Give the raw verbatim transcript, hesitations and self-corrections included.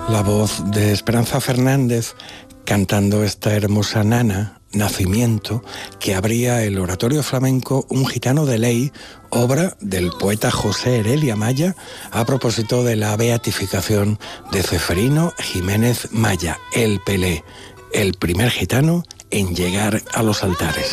La voz de Esperanza Fernández cantando esta hermosa nana, Nacimiento, que abría el oratorio flamenco Un gitano de ley, obra del poeta José Heredia Maya, a propósito de la beatificación de Ceferino Jiménez Maya, el Pelé, el primer gitano en llegar a los altares.